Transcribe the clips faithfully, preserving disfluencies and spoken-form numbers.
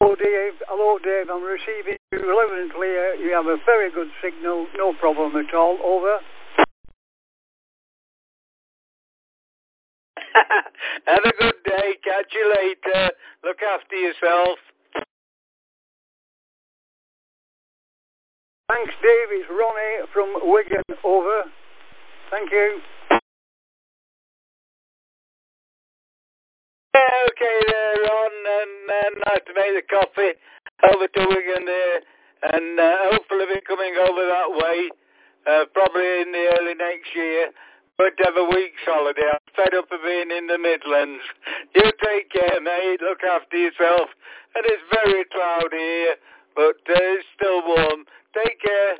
Hello, Dave. Hello, Dave. I'm receiving you loud and clear. You have a very good signal. No problem at all. Over. Have a good day. Catch you later. Look after yourself. Thanks, Dave. It's Ronnie from Wigan. Over. Thank you. Yeah, okay there, Ron, and uh, nice to make the coffee over to Wigan there, and uh, hopefully be coming over that way, uh, probably in the early next year. But have a week's holiday. I'm fed up of being in the Midlands. You take care, mate. Look after yourself. And it's very cloudy here, but uh, it's still warm. Take care.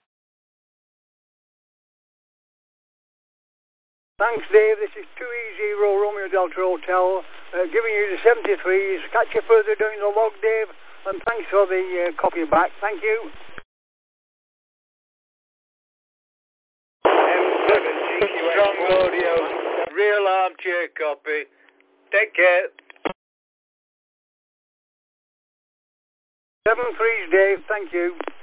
Thanks, Dave. This is two E zero Romeo Delta Hotel, uh, giving you the seventy-threes. Catch you further down the log, Dave, and thanks for the uh, copy back. Thank you. Strong audio, real armchair copy. Take care. Seven threes, Dave. Thank you.